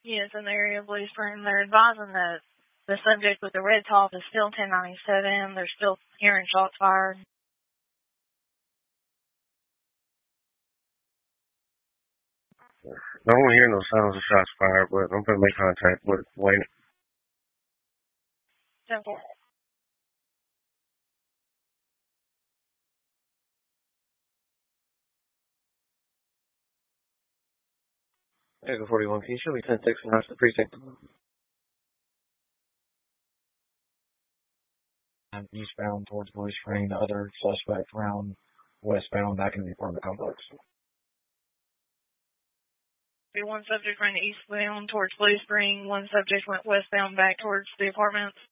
Yes, in the area of Blue Spring, they're advising that the subject with the red top is still 1097. They're still hearing shots fired. I don't hear no sounds of shots fired, but I'm going to make contact with Wayne. Simple. Echo 41, can you show me 10-6 and the precinct? Eastbound towards Blue Spring, the other suspect round westbound back in the apartment complex. One subject ran eastbound towards Blue Spring. One subject went westbound back towards the apartments.